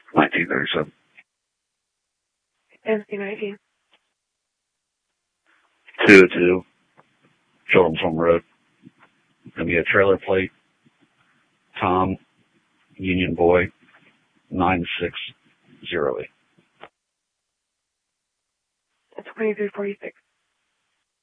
1937. NC19. 202 Children's Home Road. Gonna be a trailer plate. Tom, Union Boy, 9608. 2346.